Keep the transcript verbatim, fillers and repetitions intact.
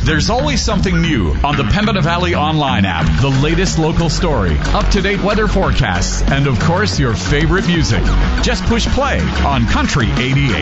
There's always something new on the Pembina Valley Online app. The latest local story, up-to-date weather forecasts, and of course, your favorite music. Just push play on Country eighty-eight.